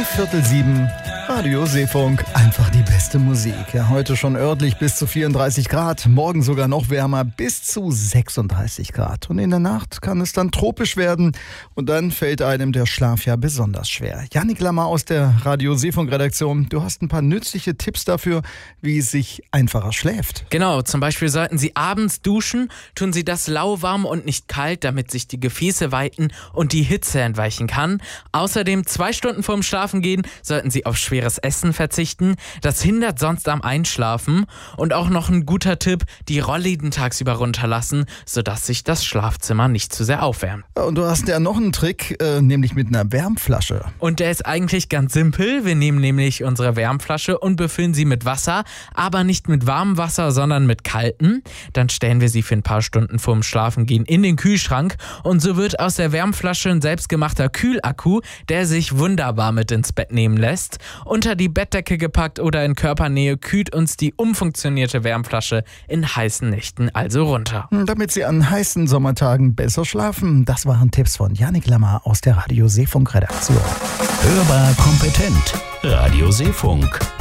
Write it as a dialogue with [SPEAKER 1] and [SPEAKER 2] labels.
[SPEAKER 1] 6:45, Radio Seefunk, einfach die beste Musik. Ja, heute schon örtlich bis zu 34 Grad, morgen sogar noch wärmer, bis zu 36 Grad. Und in der Nacht kann es dann tropisch werden und dann fällt einem der Schlaf ja besonders schwer. Jannik Lammer aus der Radio Seefunk Redaktion, du hast ein paar nützliche Tipps dafür, wie es sich einfacher schläft.
[SPEAKER 2] Genau, zum Beispiel sollten Sie abends duschen, tun Sie das lauwarm und nicht kalt, damit sich die Gefäße weiten und die Hitze entweichen kann. Außerdem 2 Stunden vorm Schlafengehen sollten Sie auf schweres Essen verzichten. Das hindert sonst am Einschlafen. Und auch noch ein guter Tipp, die Rollläden tagsüber runterlassen, sodass sich das Schlafzimmer nicht zu sehr aufwärmt.
[SPEAKER 1] Und du hast ja noch einen Trick, nämlich mit einer Wärmflasche.
[SPEAKER 2] Und der ist eigentlich ganz simpel. Wir nehmen nämlich unsere Wärmflasche und befüllen sie mit Wasser, aber nicht mit warmem Wasser, sondern mit kaltem. Dann stellen wir sie für ein paar Stunden vorm Schlafengehen in den Kühlschrank und so wird aus der Wärmflasche ein selbstgemachter Kühlakku, der sich wunderbar mit ins Bett nehmen lässt. Unter die Bettdecke gepackt oder in Körpernähe kühlt uns die umfunktionierte Wärmflasche in heißen Nächten also runter.
[SPEAKER 1] Damit Sie an heißen Sommertagen besser schlafen, das waren Tipps von Jannik Lammer aus der Radio Seefunk Redaktion.
[SPEAKER 3] Hörbar kompetent. Radio Seefunk.